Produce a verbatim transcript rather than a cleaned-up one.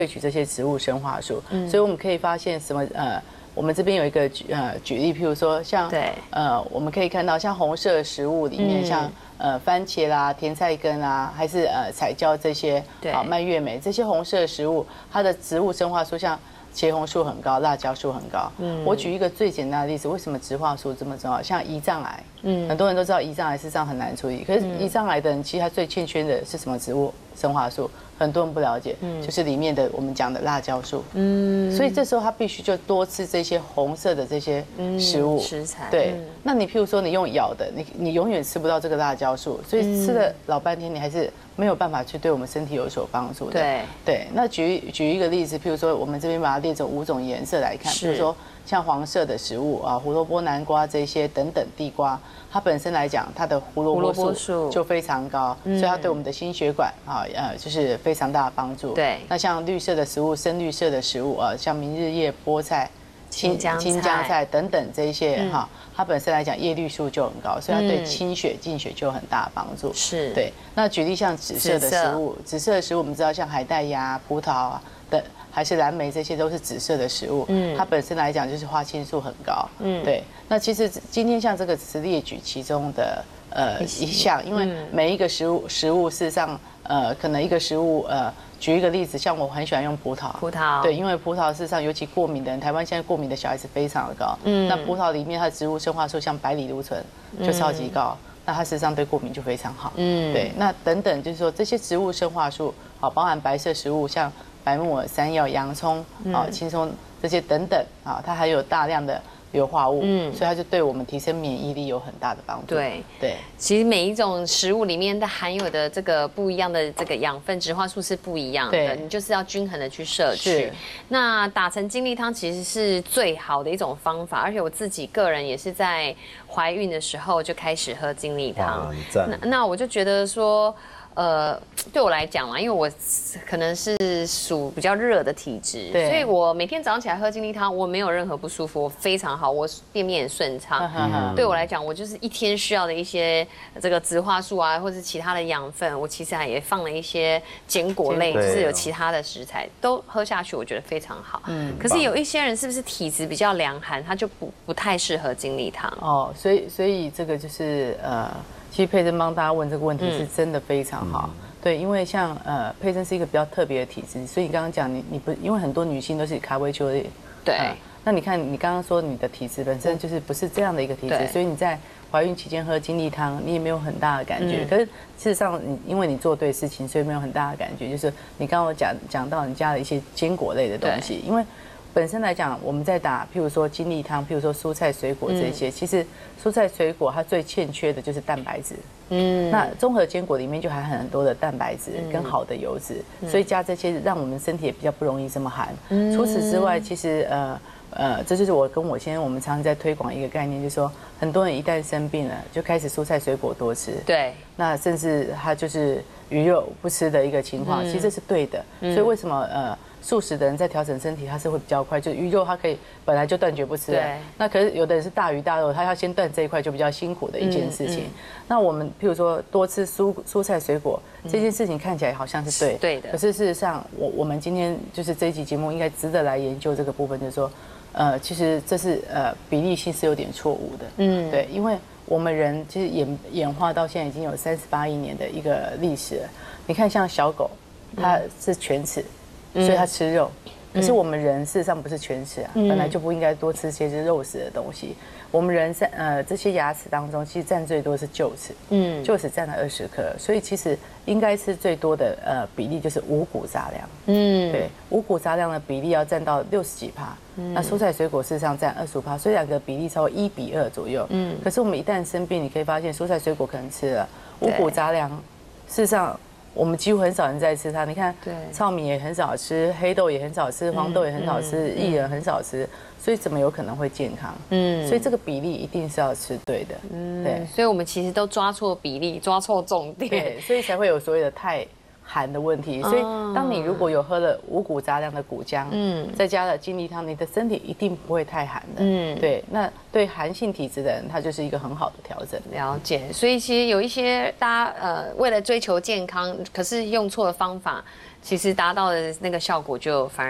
萃取这些植物生化素，嗯、所以我们可以发现什么呃。我们这边有一个举呃举例，譬如说像对呃我们可以看到像红色食物里面，嗯、像呃番茄啦、甜菜根啊，还是呃彩椒这些，啊蔓越莓这些红色食物，它的植物生化素像茄红素很高，辣椒素很高。嗯，我举一个最简单的例子，为什么植化素这么重要？像胰脏癌，嗯，很多人都知道胰脏癌事实上很难处理，可是胰脏癌的人其实他最欠缺的是什么植物生化素？很多人不了解，嗯，就是里面的我们讲的辣椒素，嗯，所以这时候他必须就多吃这些红色的这些食物食材， 对。那你譬如说你用咬的，你你永远吃不到这个辣椒素，所以吃了老半天，你还是没有办法去对我们身体有所帮助的。 对对。那举举一个例子，譬如说我们这边把它列成五种颜色来看，比如说像黄色的食物啊，胡萝卜、南瓜这些等等，地瓜。它本身来讲，它的胡萝卜素就非常高，所以它对我们的心血管啊，呃，就是非常大的帮助。 对。 那像绿色的食物，深绿色的食物啊，像明日叶、菠菜、 青江青江菜等等这一些哈，它本身来讲叶绿素就很高，所以它对清血净血就有很大的帮助。 是。 对。那举例像紫色的食物，紫色的食物我们知道像海带芽、葡萄啊等。还是蓝莓，这些都是紫色的食物，嗯，它本身来讲就是花青素很高，嗯，对。那其实今天像这个只是列举其中的呃一项，因为每一个食物食物事实上呃可能一个食物呃举一个例子，像我很喜欢用葡萄， 葡萄， 对，因为葡萄事实上尤其过敏的人，台湾现在过敏的小孩子非常的高，嗯，那葡萄里面它的植物生化素像白藜芦醇就超级高。那它事实上对过敏就非常好，嗯，对。那等等，就是说这些植物生化素，好，包含白色食物，像白木耳、山药、洋葱啊、青葱这些等等啊，它还有大量的硫化物，嗯，所以它就对我们提升免疫力有很大的帮助。 对对， 其实每一种食物里面的含有的这个不一样的这个养分、植化素是不一样的，你就是要均衡的去摄取。那打成精力汤其实是最好的一种方法，而且我自己个人也是在怀孕的时候就开始喝精力汤，那那我就觉得说。呃，对我来讲嘛，因为我可能是属比较热的体质，所以我每天早上起来喝精力汤，我没有任何不舒服，我非常好，我便便也顺畅。嗯、对我来讲，我就是一天需要的一些这个植化素啊，或者其他的养分，我其实也放了一些坚果类，就是有其他的食材都喝下去，我觉得非常好。嗯，可是有一些人是不是体质比较凉寒，他就不不太适合精力汤？哦， 所以所以这个就是呃。其实佩珍帮大家问这个问题是真的非常好，嗯、对，因为像呃佩珍是一个比较特别的体质，所以你刚刚讲你你不因为很多女性都是卡威丘的， 对、呃， 那你看你刚刚说你的体质本身就是不是这样的一个体质，所以你在怀孕期间喝精力汤，你也没有很大的感觉。嗯、可是事实上你因为你做对事情，所以没有很大的感觉。就是你刚刚讲讲到你加了一些坚果类的东西，因为。本身来讲，我们在打，譬如说精力汤，譬如说蔬菜水果这些，嗯、其实蔬菜水果它最欠缺的就是蛋白质。嗯，那综合坚果里面就含很多的蛋白质跟好的油脂，嗯、所以加这些让我们身体也比较不容易这么寒。嗯、除此之外，其实呃呃，这就是我跟我先生我们常常在推广一个概念，就是说很多人一旦生病了，就开始蔬菜水果多吃。 对， 那甚至他就是鱼肉不吃的一个情况，嗯、其实这是对的。嗯、所以为什么呃？素食的人在调整身体，他是会比较快，就鱼肉他可以本来就断绝不吃了。那可是有的人是大鱼大肉，他要先断这一块就比较辛苦的一件事情。嗯嗯、那我们譬如说多吃蔬蔬菜水果、嗯、这件事情看起来好像是对， 对的。 可是事实上，我我们今天就是这一集节目应该值得来研究这个部分，就是说，呃，其实这是呃比例性是有点错误的。嗯，对，因为我们人其实演演化到现在已经有三十八亿年的一个历史了。你看像小狗，它是犬齿。所以它吃肉，可是我们人事实上不是全吃啊，本来就不应该多吃些是肉食的东西。我们人在呃这些牙齿当中，其实占最多是臼齿，嗯，臼齿占了二十颗，所以其实应该吃最多的呃比例就是五谷杂粮，嗯，对，五谷杂粮的比例要占到六十几趴，那蔬菜水果事实上占二十五趴，所以两个比例超过一比二左右，嗯，可是我们一旦生病，你可以发现蔬菜水果可能吃了，五谷杂粮事实上。我们几乎很少人在吃它，你看，糙米也很少吃，黑豆也很少吃，黄豆也很少吃，薏仁很少吃，所以怎么有可能会健康？嗯，所以这个比例一定是要吃对的。嗯，对， 所以我们其实都抓错比例，抓错重点， 对，所以才会有所谓的太寒的问题。所以当你如果有喝了五谷杂粮的谷浆，嗯，再加了精力汤，你的身体一定不会太寒的。嗯，对，那对寒性体质的人，它就是一个很好的调整。 了解，所以其实有一些大家呃为了追求健康，可是用错了方法，其实达到的那个效果就反而。